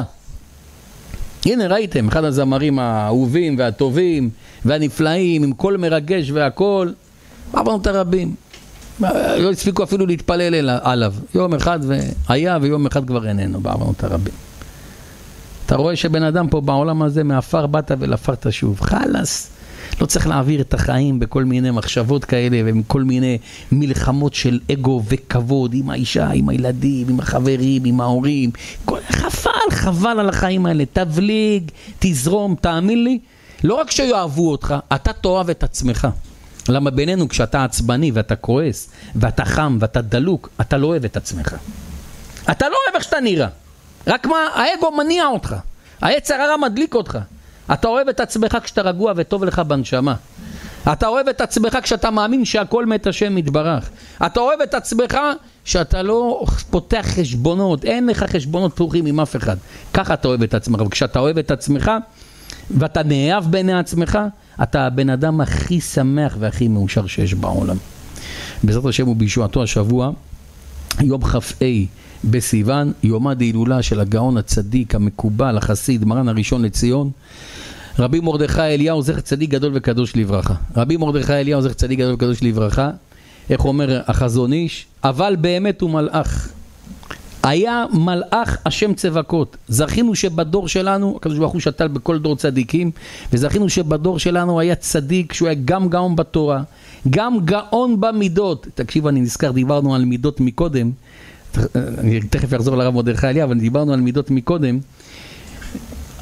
הנה ראיתם, אחד הזמרים האהובים והטובים והנפלאים, עם כל מרגש והכל, בעוונות הרבים. לא הספיקו אפילו להתפלל עליו. יום אחד והיה ויום אחד כבר איננו, בעוונות הרבים. אתה רואה שבן אדם פה בעולם הזה מאפר באת ולפר תשוב. חלס. לא צריך להעביר את החיים בכל מיני מחשבות כאלה ובכל מיני מלחמות של אגו וכבוד עם האישה, עם הילדים, עם החברים, עם ההורים. חבל, חבל על החיים האלה. תבליג, תזרום, תאמין לי. לא רק שיאהבו אותך, אתה תאהב את עצמך. למה בינינו כשאתה עצבני ואתה כועס ואתה חם ואתה דלוק, אתה לא אוהב את עצמך. אתה לא אוהב איך שאתה נראה. רק מה, האגו מניע אותך. היצר הרע מדליק אותך. אתה אוהב את עצמך כשאתה רגוע וטוב לך בנשמה. אתה אוהב את עצמך כשאתה מאמין שהכל מת השם יתברך. אתה אוהב את עצמך שאתה לא פותח חשבונות, אין לך חשבונות פתוחים עם אף אחד. ככה אתה אוהב את עצמך. וכשאתה אוהב את עצמך ואתה נאהב בעיני עצמך, אתה הבן אדם הכי שמח והכי מאושר שיש בעולם. בעזרת השם ובישועתו השבוע, יום כ"ה בסיוון, יום ההילולה של הגאון הצדיק המקובל, החסיד, מרן הראשון לציון, רבי מרדכי אליהו, זכר צדיק גדול וקדוש לברכה. רבי מרדכי אליהו, זכר צדיק גדול וקדוש לברכה, איך אומר החזון איש? אבל באמת הוא מלאך. היה מלאך השם צבקות. זכינו שבדור שלנו, הקדוש ברוך הוא שתל בכל דור צדיקים, וזכינו שבדור שלנו היה צדיק, שהוא היה גם גאון בתורה, גם גאון במידות. תקשיב, אני נזכר, דיברנו על מידות מקודם, אני תכף אחזור לרב מרדכי אליהו, אבל דיברנו על מידות מקודם,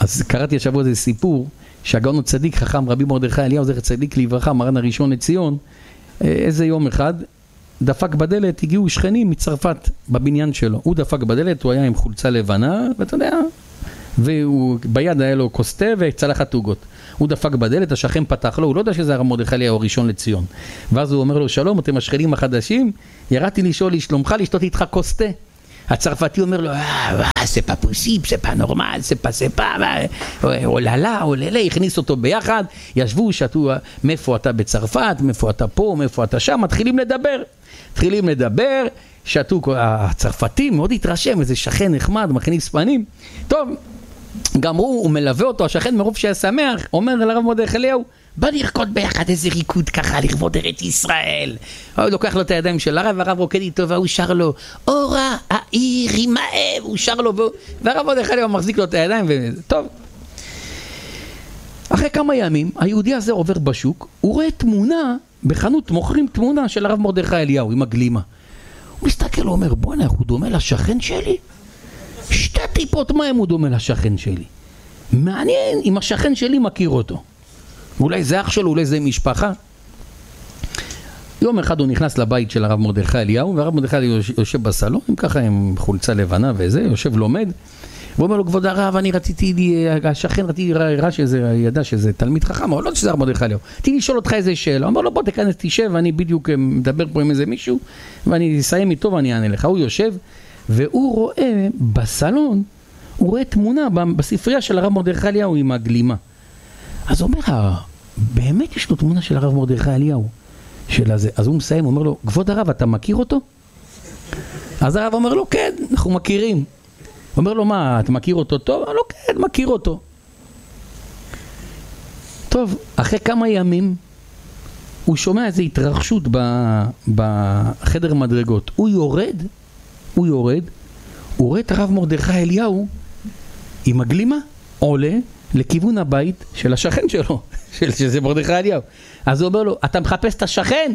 אז קראתי השבוע איזה סיפור, שהגאון הצדיק חכם רבי מרדכי אליהו זכר צדיק לברכה, מרן הראשון לציון, איזה יום אחד דפק בדלת, הגיעו שכנים מצרפת בבניין שלו, הוא דפק בדלת, הוא היה עם חולצה לבנה, ואתה יודע, וביד היה לו כוסתה וצלחת עוגות. הוא דפק בדלת, השכן פתח לו, הוא לא יודע שזה הרב מרדכי אליהו הראשון לציון. ואז הוא אומר לו, שלום, אתם השכנים החדשים, ירדתי לשאול לשלומך, לשתות איתך כוסתה. הצרפתי אומר לו, זה pas possible, זה pas normal, זה pas, זה pas, אוללה, אוללה, הכניס אותו ביחד, ישבו, שתו, מאיפה אתה בצרפת, מאיפה אתה פה, מאיפה אתה שם, מתחילים לדבר. מתחילים לדבר, שתו, הצרפתים מאוד התרשם, איזה שכן נחמד, מכניס פנים. טוב, גם הוא, הוא מלווה אותו, השכן מרוב שהיה שמח, אומר לרב מרדכי אליהו, בוא נרקוד ביחד איזה ריקוד ככה לכבוד ארץ ישראל. הוא לוקח לו את הידיים של הרב, והרב רוקד איתו, והוא שר לו, אורה העיר ימאה, הוא שר לו, והרב מרדכי אליהו מחזיק לו את הידיים, וטוב. אחרי כמה ימים, היהודי הזה עובר בשוק, הוא רואה תמונה, בחנות מוכרים תמונה של הרב מרדכי אליהו עם הגלימה. הוא מסתכל, הוא אומר, בוא'נה, הוא דומה לשכן שלי? שתי טיפות מים הוא דומה לשכן שלי. מעניין אם השכן שלי מכיר אותו. אולי זה אח שלו, אולי זה משפחה. יום אחד הוא נכנס לבית של הרב מרדכי אליהו, והרב מרדכי אליהו יושב בסלון, עם ככה עם חולצה לבנה וזה, יושב לומד, והוא אומר לו, כבוד הרב, אני רציתי, השכן רציתי, ראה שזה, ידע שזה תלמיד חכם, אבל לא שזה הרב מרדכי אליהו. רציתי לשאול אותך איזה שאלה. הוא אומר לו, בוא תכנס, תשב, ואני בדיוק מדבר פה עם איזה מישהו, ואני אסיים איתו ואני אענה לך. הוא יושב, והוא רואה בסלון, הוא רואה תמונה בספרייה של הרב מרדכי אליהו עם הגלימה. אז הוא אומר, באמת יש לו תמונה של הרב מרדכי אליהו של הזה. אז הוא מסיים, הוא אומר לו, כבוד הרב, אתה מכיר אותו? אז הרב אומר לו, כן, אנחנו מכירים. הוא אומר לו, מה, אתה מכיר אותו טוב? הוא אומר לו, כן, מכיר אותו. טוב, אחרי כמה ימים, הוא שומע איזו התרחשות בחדר מדרגות. הוא יורד, הוא יורד, הוא רואה את הרב מרדכי אליהו עם הגלימה, עולה, לכיוון הבית של השכן שלו, של שזה מרדכי אליהו. אז הוא אומר לו, אתה מחפש את השכן?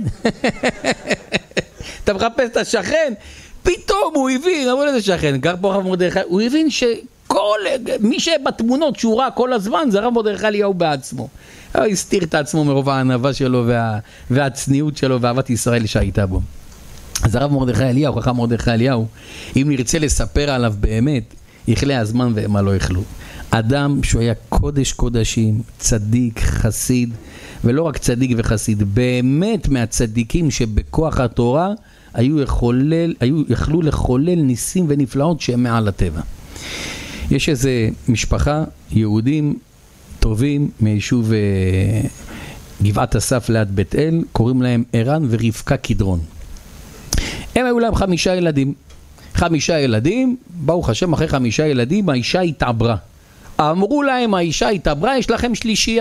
אתה מחפש את השכן? פתאום הוא הבין, אמרו לזה שכן, גר פה הרב מרדכי, הוא הבין שכל, מי שבתמונות שהוא ראה כל הזמן, זה הרב מרדכי אליהו בעצמו. הוא הסתיר את עצמו מרוב הענווה שלו וה, והצניעות שלו ואהבת ישראל שהייתה בו. אז הרב מרדכי אליהו, חכם מרדכי אליהו, אם נרצה לספר עליו באמת, יכלה הזמן ומה לא יכלו. אדם שהוא היה קודש קודשים, צדיק, חסיד, ולא רק צדיק וחסיד, באמת מהצדיקים שבכוח התורה היו, יחולל, היו יכלו לחולל ניסים ונפלאות שהם מעל הטבע. יש איזה משפחה, יהודים טובים מיישוב גבעת אסף ליד בית אל, קוראים להם ערן ורבקה קדרון. הם היו להם חמישה ילדים. חמישה ילדים, ברוך השם, אחרי חמישה ילדים, האישה התעברה. אמרו להם, האישה התעברה, יש לכם שלישייה.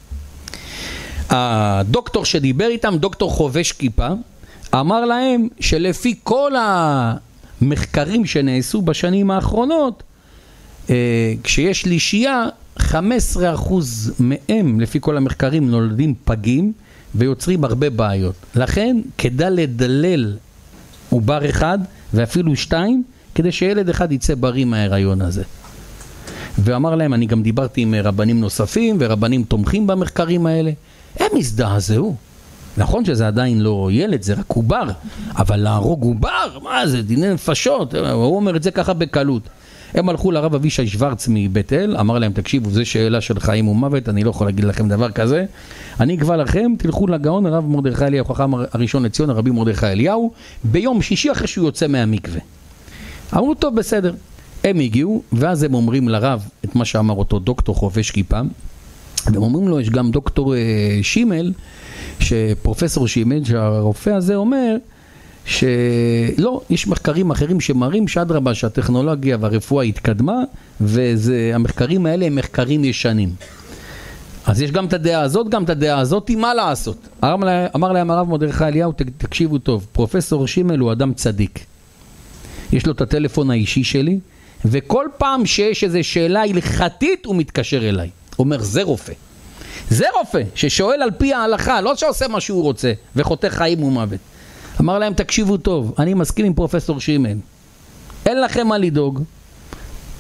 הדוקטור שדיבר איתם, דוקטור חובש כיפה, אמר להם שלפי כל המחקרים שנעשו בשנים האחרונות, כשיש שלישייה, חמישה עשר אחוז מהם, לפי כל המחקרים, נולדים פגים ויוצרים הרבה בעיות. לכן, כדאי לדלל עובר אחד ואפילו שתיים, כדי שילד אחד יצא בריא מההיריון הזה. ואמר להם, אני גם דיברתי עם רבנים נוספים, ורבנים תומכים במחקרים האלה. הם הזדעזעו. נכון שזה עדיין לא ילד, זה רק עובר, אבל להרוג עובר, מה זה, דיני נפשות, הוא אומר את זה ככה בקלות. הם הלכו לרב אבישי שוורץ מבית אל, אמר להם, תקשיבו, זו שאלה של חיים ומוות, אני לא יכול להגיד לכם דבר כזה. אני אקבע לכם, תלכו לגאון הרב מרדכי אליהו, חכם הראשון לציון, הרבי מרדכי אליהו, ביום שישי אחרי שהוא יוצא מהמקווה. אמרו, טוב, בסדר. הם הגיעו, ואז הם אומרים לרב את מה שאמר אותו דוקטור חובש כיפה, והם אומרים לו, יש גם דוקטור שימל, שפרופסור שימל, שהרופא הזה אומר, שלא, יש מחקרים אחרים שמראים שאדרבה שהטכנולוגיה והרפואה התקדמה, והמחקרים האלה הם מחקרים ישנים. אז יש גם את הדעה הזאת, גם את הדעה הזאת, מה לעשות? אמר, אמר להם הרב מרדכי אליהו, תקשיבו טוב, פרופסור שימל הוא אדם צדיק. יש לו את הטלפון האישי שלי, וכל פעם שיש איזו שאלה הלכתית, הוא מתקשר אליי. הוא אומר, זה רופא. זה רופא ששואל על פי ההלכה, לא שעושה מה שהוא רוצה, וחותך חיים ומוות. אמר להם, תקשיבו טוב, אני מסכים עם פרופסור שימל. אין לכם מה לדאוג.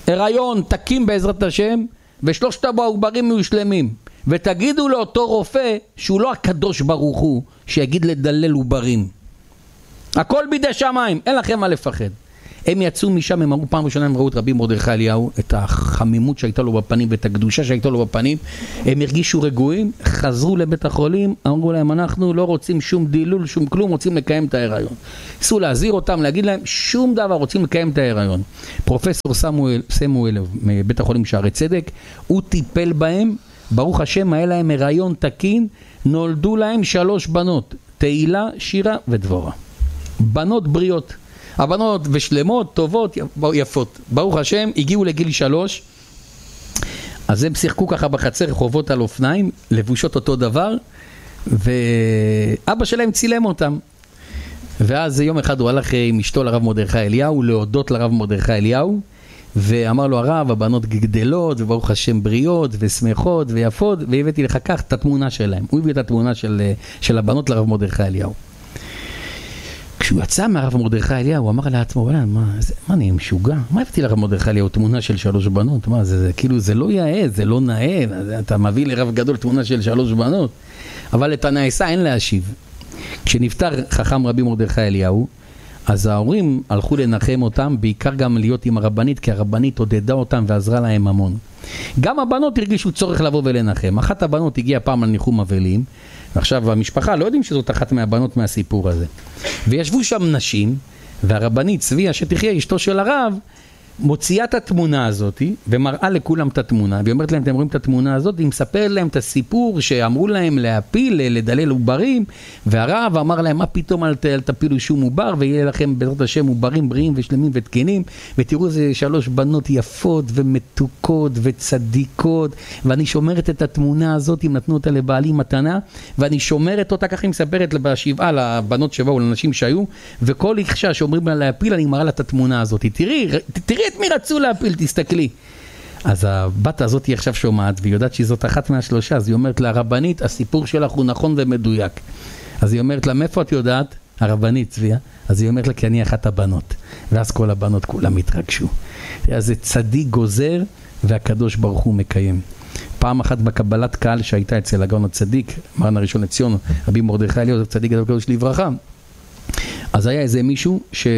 הריון תקים בעזרת השם, ושלושת העוברים יהיו שלמים. ותגידו לאותו רופא שהוא לא הקדוש ברוך הוא, שיגיד לדלל עוברים. הכל בידי שמיים, אין לכם מה לפחד. הם יצאו משם, הם אמרו פעם ראשונה, הם ראו את רבי מרדכי אליהו, את החמימות שהייתה לו בפנים ואת הקדושה שהייתה לו בפנים, הם הרגישו רגועים, חזרו לבית החולים, אמרו להם, אנחנו לא רוצים שום דילול, שום כלום, רוצים לקיים את ההיריון. ניסו להזהיר אותם, להגיד להם, שום דבר, רוצים לקיים את ההיריון. פרופסור סמואל, סמואל מבית החולים שערי צדק, הוא טיפל בהם, ברוך השם, היה להם הריון תקין, נולדו להם שלוש בנות, תהילה, שירה ודבורה. בנות בריאות. הבנות ושלמות, טובות, יפות. ברוך השם, הגיעו לגיל שלוש, אז הם שיחקו ככה בחצר רחובות על אופניים, לבושות אותו דבר, ואבא שלהם צילם אותם. ואז יום אחד הוא הלך עם אשתו לרב מרדכי אליהו, להודות לרב מרדכי אליהו, ואמר לו, הרב, הבנות גדלות, וברוך השם בריאות, ושמחות, ויפות, והבאתי לך כך את התמונה שלהם. הוא הביא את התמונה של, של הבנות לרב מרדכי אליהו. כשהוא יצא מהרב מרדכי אליהו, הוא אמר לעצמו, מה, מה, מה אני משוגע? מה הבאתי לרב מרדכי אליהו? תמונה של שלוש בנות? מה, זה, זה כאילו, זה לא יאה, זה לא נאה, אתה מביא לרב גדול תמונה של שלוש בנות, אבל את הנעשה אין להשיב. כשנפטר חכם רבי מרדכי אליהו, אז ההורים הלכו לנחם אותם, בעיקר גם להיות עם הרבנית, כי הרבנית עודדה אותם ועזרה להם המון. גם הבנות הרגישו צורך לבוא ולנחם. אחת הבנות הגיעה פעם על ניחום אבלים, ועכשיו המשפחה לא יודעים שזאת אחת מהבנות מהסיפור הזה. וישבו שם נשים, והרבנית צביה שתחיה אשתו של הרב, מוציאה את התמונה הזאת, ומראה לכולם את התמונה, והיא אומרת להם, אתם רואים את התמונה הזאת, היא מספרת להם את הסיפור שאמרו להם להפיל, לדלל עוברים, והרב אמר להם, מה פתאום אל תפילו שום עובר, ויהיה לכם בעזרת השם עוברים בריאים ושלמים ותקינים, ותראו זה שלוש בנות יפות ומתוקות וצדיקות, ואני שומרת את התמונה הזאת, אם נתנו אותה לבעלי מתנה, ואני שומרת אותה, ככה היא מספרת בשבעה לבנות שבאו, לנשים שהיו, וכל אישה שאומרים לה להפיל, אני מראה לה את התמונה הזאת. תראי, תראי את מי רצו להפיל, תסתכלי. אז הבת הזאת היא עכשיו שומעת, והיא יודעת שזאת אחת מהשלושה, אז היא אומרת לה, הרבנית, הסיפור שלך הוא נכון ומדויק. אז היא אומרת לה, מאיפה את יודעת? הרבנית, צביה. אז היא אומרת לה, כי אני אחת הבנות. ואז כל הבנות כולם התרגשו. אז זה צדיק גוזר, והקדוש ברוך הוא מקיים. פעם אחת בקבלת קהל שהייתה אצל הגאון הצדיק, מרן הראשון לציון, רבי מרדכי אליהו, זה צדיק גדול קדוש לברכה. אז היה איזה מישהו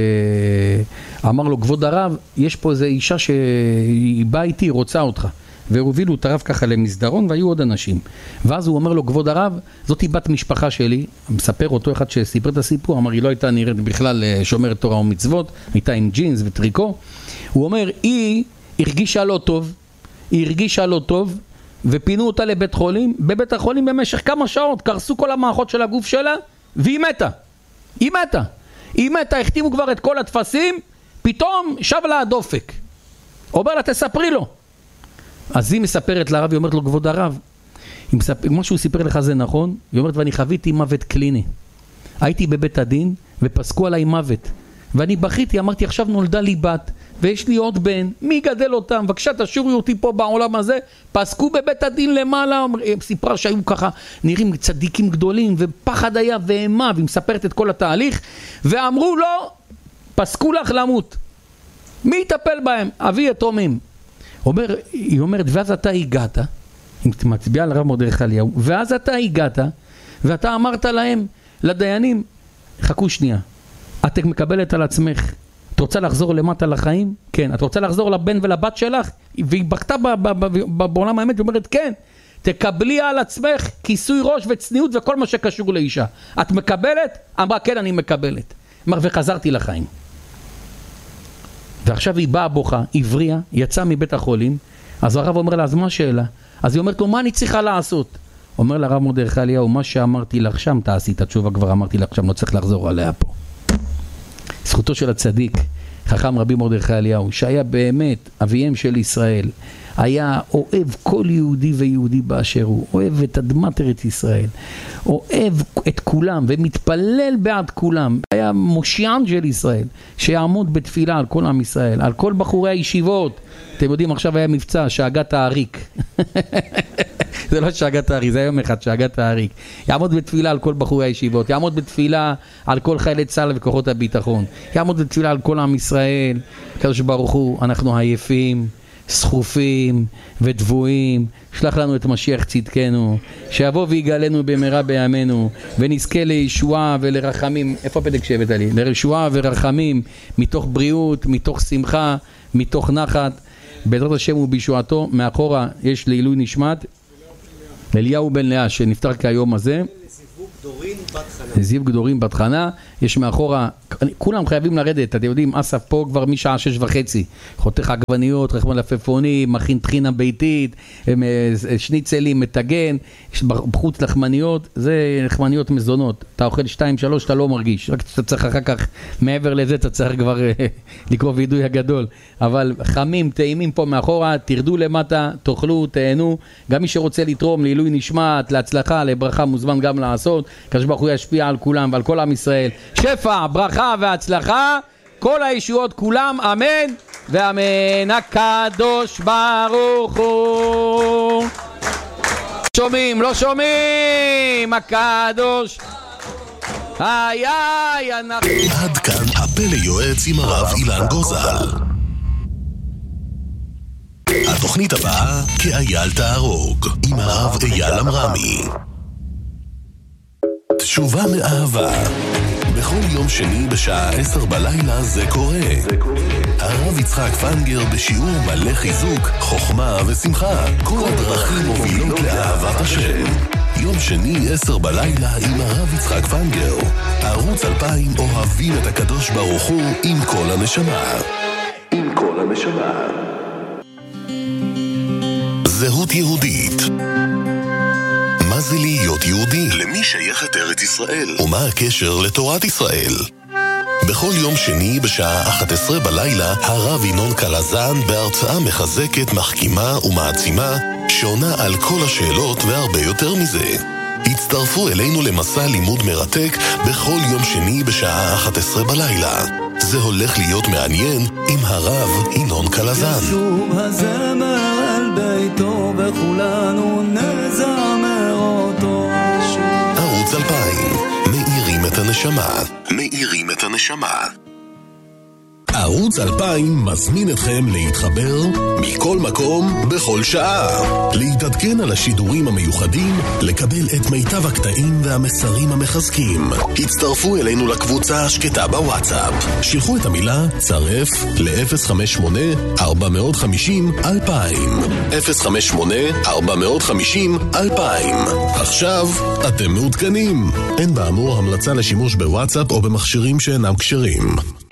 שאמר לו, כבוד הרב, יש פה איזו אישה שהיא באה איתי, רוצה אותך. והובילו את הרב ככה למסדרון, והיו עוד אנשים. ואז הוא אומר לו, כבוד הרב, זאת היא בת משפחה שלי. מספר אותו אחד שסיפר את הסיפור, אמר, היא לא הייתה נראית בכלל שומרת תורה ומצוות, הייתה עם ג'ינס וטריקו. הוא אומר, היא הרגישה לא טוב, היא הרגישה לא טוב, ופינו אותה לבית חולים. בבית החולים במשך כמה שעות, קרסו כל המערכות של הגוף שלה, והיא מתה. היא מתה. היא מתה, החתימו כבר את כל התפסים, פתאום שב לה הדופק. אומר לה, תספרי לו. אז היא מספרת לרב, היא אומרת לו, כבוד הרב, מה שהוא סיפר לך זה נכון? היא אומרת, ואני חוויתי מוות קליני. הייתי בבית הדין, ופסקו עליי מוות. ואני בכיתי, אמרתי, עכשיו נולדה לי בת, ויש לי עוד בן, מי גדל אותם? בבקשה, תשאירו אותי פה בעולם הזה. פסקו בבית הדין למעלה, סיפרה שהיו ככה, נראים צדיקים גדולים, ופחד היה ואימה, והיא מספרת את כל התהליך, ואמרו לו, פסקו לך למות. מי יטפל בהם? אבי יתומים. אומר, היא אומרת, ואז אתה הגעת, היא מצביעה על הרב מרדכי אליהו, ואז אתה הגעת, ואתה אמרת להם, לדיינים, חכו שנייה, את מקבלת על עצמך, את רוצה לחזור למטה לחיים? כן. את רוצה לחזור לבן ולבת שלך? והיא בכתה בעולם האמת ואומרת, כן, תקבלי על עצמך כיסוי ראש וצניעות וכל מה שקשור לאישה. את מקבלת? אמרה, כן, אני מקבלת. אמר, וחזרתי לחיים. ועכשיו היא באה בוכה, עבריה, יצאה מבית החולים, אז הרב אומר לה, אז מה השאלה? אז היא אומרת לו, מה אני צריכה לעשות? אומר לה, הרב מרדכי אליהו, מה שאמרתי לך שם, תעשי את התשובה, כבר אמרתי לך שם, לא צריך לחזור עליה פה. זכותו של הצדיק, חכם רבי מרדכי אליהו, שהיה באמת אביהם של ישראל, היה אוהב כל יהודי ויהודי באשר הוא, אוהב את אדמת ארץ ישראל, אוהב את כולם ומתפלל בעד כולם, היה מושיען של ישראל, שיעמוד בתפילה על כל עם ישראל, על כל בחורי הישיבות. אתם יודעים, עכשיו היה מבצע שהגת העריק. זה לא שאגת האריק, זה יום אחד שאגת האריק. יעמוד בתפילה על כל בחורי הישיבות, יעמוד בתפילה על כל חיילי צה"ל וכוחות הביטחון, יעמוד בתפילה על כל עם ישראל. הקדוש ברוך הוא, אנחנו עייפים, סחופים ודבויים, שלח לנו את משיח צדקנו, שיבוא ויגאלנו במהרה בימינו, ונזכה לישועה ולרחמים. איפה הפתק שהבאת לי? לישועה ורחמים, מתוך בריאות, מתוך שמחה, מתוך נחת, בעזרת השם ובישועתו. מאחורה יש לעילוי נשמת אליהו בן לאה שנפטר כיום הזה, זיו גדורין בת חנה. יש מאחורה, כולם חייבים לרדת, אתם יודעים, אסף פה כבר משעה שש וחצי, חותך עגבניות, רחמן לפפונים, מכין טחינה ביתית, שניצלים, מטגן, יש בחוץ לחמניות, זה לחמניות מזונות, אתה אוכל שתיים שלוש, אתה לא מרגיש, רק אתה צריך אחר כך, מעבר לזה אתה צריך כבר לקרוא וידוי הגדול, אבל חמים, טעימים פה מאחורה, תרדו למטה, תאכלו, תהנו, גם מי שרוצה לתרום לעילוי נשמת, להצלחה, לברכה, מוזמן גם לעשות. הקדוש ברוך הוא ישפיע על כולם ועל כל עם ישראל, שפע, ברכה והצלחה, כל הישועות כולם, אמן ואמן. הקדוש ברוך הוא. שומעים, לא שומעים? הקדוש איי איי אנחנו. עד כאן הפלא יועץ עם הרב אילן גוזל. התוכנית הבאה כאייל תהרוג עם הרב אייל אמרמי. תשובה מאהבה. בכל יום שני בשעה עשר בלילה זה קורה. הרב יצחק פנגר בשיעור מלא חיזוק, חוכמה ושמחה. כל הדרכים מובילות לאהבת השם. יום שני עשר בלילה עם הרב יצחק פנגר. ערוץ אלפיים אוהבים את הקדוש ברוך הוא עם כל הנשמה. עם כל הנשמה. זהות יהודית. מה זה להיות יהודי? למי שייכת ארץ ישראל? ומה הקשר לתורת ישראל? בכל יום שני בשעה אחת עשרה בלילה הרב ינון קלזן בהרצאה מחזקת, מחכימה ומעצימה שעונה על כל השאלות והרבה יותר מזה. הצטרפו אלינו למסע לימוד מרתק בכל יום שני בשעה אחת עשרה בלילה. זה הולך להיות מעניין עם הרב ינון קלזן. ישוב הזמר אל ביתו וכולנו נזמר אותו. ערוץ אלפיים, מאירים את הנשמה. מאירים את הנשמה. ערוץ אלפיים מזמין אתכם להתחבר מכל מקום, בכל שעה. להתעדכן על השידורים המיוחדים, לקבל את מיטב הקטעים והמסרים המחזקים. הצטרפו אלינו לקבוצה השקטה בוואטסאפ. שלחו את המילה צרף ל-אפס חמש שמונה ארבע חמש אפס אלפיים. אפס חמש שמונה ארבע חמש אפס אלפיים. עכשיו אתם מעודכנים. אין באמור המלצה לשימוש בוואטסאפ או במכשירים שאינם כשרים.